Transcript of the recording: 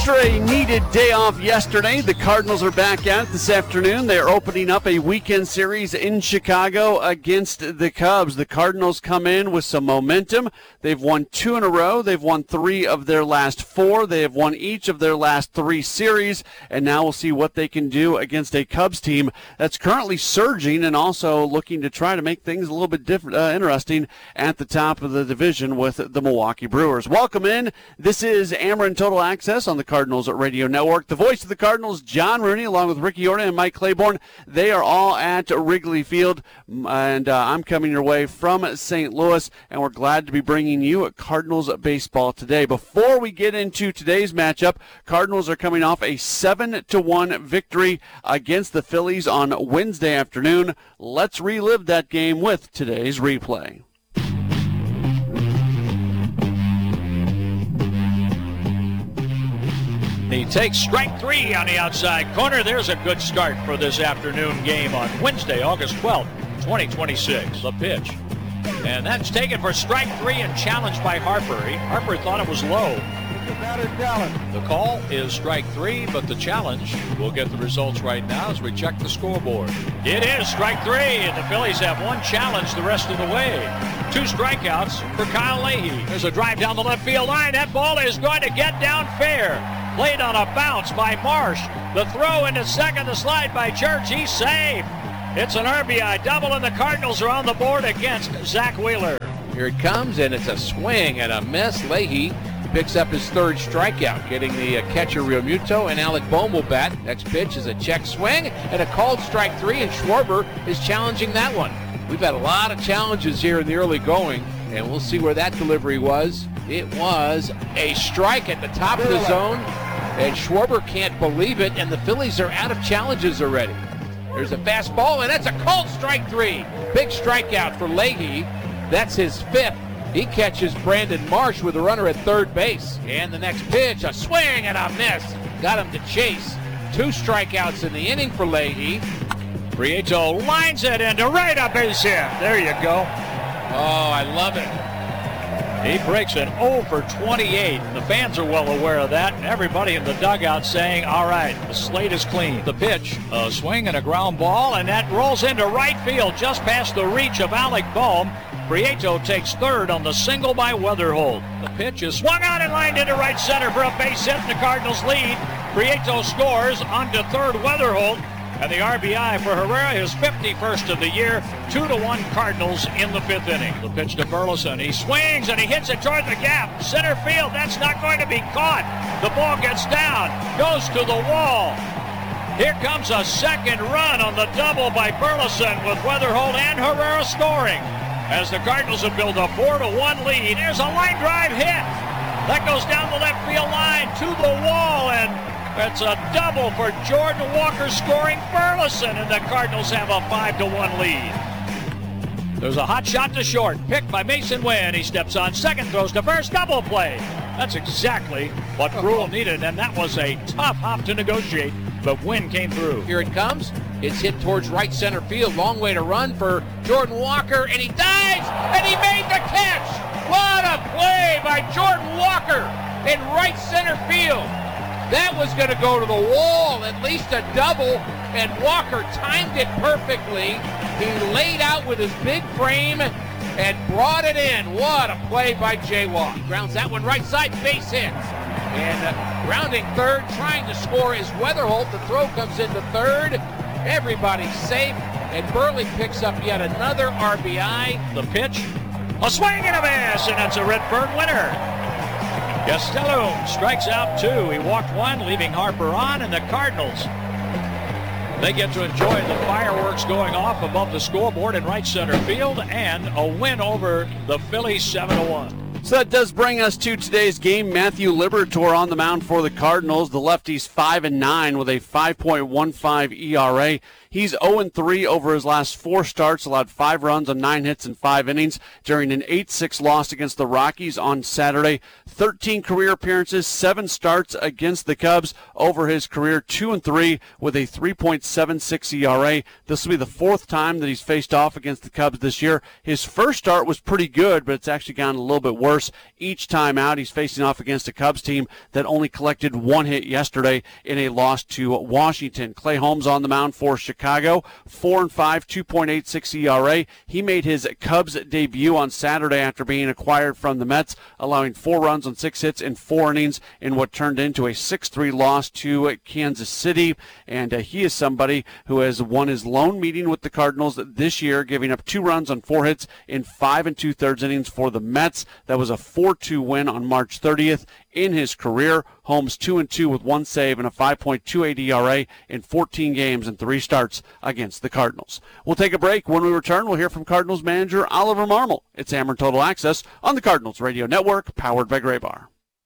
After a needed day off yesterday, the Cardinals are back at it this afternoon. They're opening up a weekend series in Chicago against the Cubs. The Cardinals come in with some momentum. They've won 2 in a row. They've won 3 of their last 4. They have won each of their last 3 series, and now we'll see what they can do against a Cubs team that's currently surging and also looking to try to make things a little bit different, interesting at the top of the division with the Milwaukee Brewers. Welcome in. This is Ameren Total Access on the Cardinals Radio Network. The voice of the Cardinals, John Rooney, along with Ricky Orton and Mike Claiborne. They are all at Wrigley Field, and I'm coming your way from St. Louis, and we're glad to be bringing you Cardinals baseball today. Before we get into today's matchup, Cardinals are coming off a 7-1 victory against the Phillies on Wednesday afternoon. Let's relive that game with today's replay. He takes strike 3 on the outside corner. There's a good start for this afternoon game on Wednesday, August 12th, 2026. The pitch. And that's taken for strike 3 and challenged by Harper. Harper thought it was low. The call is strike 3, but the challenge, we'll get the results right now as we check the scoreboard. It is strike 3, and the Phillies have 1 challenge the rest of the way. 2 strikeouts for Kyle Leahy. There's a drive down the left field line. That ball is going to get down fair. Played on a bounce by Marsh. The throw into second, the slide by Church. He's safe. It's an RBI double, and the Cardinals are on the board against Zach Wheeler. Here it comes, and it's a swing and a miss. Leahy picks up his 3rd strikeout, getting the catcher Realmuto, and Alec Bohm will bat. Next pitch is a check swing and a called strike 3, and Schwarber is challenging that one. We've had a lot of challenges here in the early going, and we'll see where that delivery was. It was a strike at the top of the zone, and Schwarber can't believe it, and the Phillies are out of challenges already. There's a fastball, and that's a called strike 3. Big strikeout for Leahy. That's his 5th. He catches Brandon Marsh with a runner at 3rd base. And the next pitch, a swing and a miss. Got him to chase. 2 strikeouts in the inning for Leahy. Prieto lines it into right up base hit. There you go. Oh, I love it. He breaks an 0 for 28. The fans are well aware of that. Everybody in the dugout saying, all right, the slate is clean. The pitch, a swing and a ground ball, and that rolls into right field just past the reach of Alec Bohm. Prieto takes 3rd on the single by Weatherholt. The pitch is swung out and lined into right center for a base hit, and the Cardinals lead. Prieto scores onto 3rd Weatherholt, and the RBI for Herrera, his 51st of the year. 2-1 Cardinals in the 5th inning. The pitch to Burleson. He swings and he hits it toward the gap. Center field, that's not going to be caught. The ball gets down, goes to the wall. Here comes a 2nd run on the double by Burleson with Weatherholt and Herrera scoring. As the Cardinals have built a 4-1 lead, there's a line drive hit. That goes down the left field line to the wall, and it's a double for Jordan Walker scoring Burleson, and the Cardinals have a 5-1 lead. There's a hot shot to short, picked by Mason Wynn. He steps on second, throws to first, double play. That's exactly what Brule needed, and that was a tough hop to negotiate, but Wynn came through. Here it comes. It's hit towards right center field. Long way to run for Jordan Walker, and he dives, and he made the catch. What a play by Jordan Walker in right center field. That was going to go to the wall, at least a double, and Walker timed it perfectly. He laid out with his big frame and brought it in. What a play by Jay Walk. Grounds that one right side, base hit. And grounding 3rd, trying to score is Weatherholt. The throw comes into 3rd. Everybody's safe, and Burley picks up yet another RBI. The pitch, a swing and a miss, and it's a Redbird winner. Gastelum strikes out 2. He walked 1, leaving Harper on, and the Cardinals, they get to enjoy the fireworks going off above the scoreboard in right center field, and a win over the Phillies 7-1. So that does bring us to today's game. Matthew Liberatore on the mound for the Cardinals. The lefty's 5-9 with a 5.15 ERA. He's 0-3 over his last 4 starts, allowed 5 runs on 9 hits in 5 innings during an 8-6 loss against the Rockies on Saturday. 13 career appearances, 7 starts against the Cubs over his career, 2-3 with a 3.76 ERA. This will be the 4th time that he's faced off against the Cubs this year. His first start was pretty good, but it's actually gotten a little bit worse. Each time out, he's facing off against a Cubs team that only collected 1 hit yesterday in a loss to Washington. Clay Holmes on the mound for Chicago, 4-5, 2.86 ERA. He made his Cubs debut on Saturday after being acquired from the Mets, allowing 4 runs on 6 hits in 4 innings in what turned into a 6-3 loss to Kansas City. And he is somebody who has won his lone meeting with the Cardinals this year, giving up 2 runs on 4 hits in 5 2/3 innings for the Mets. That was a 4-2 win on March 30th. In his career, Holmes 2-2 with 1 save and a 5.28 ERA in 14 games and 3 starts against the Cardinals. We'll take a break. When we return, we'll hear from Cardinals manager Oliver Marmol. It's Hammer Total Access on the Cardinals Radio Network, powered by Graybar.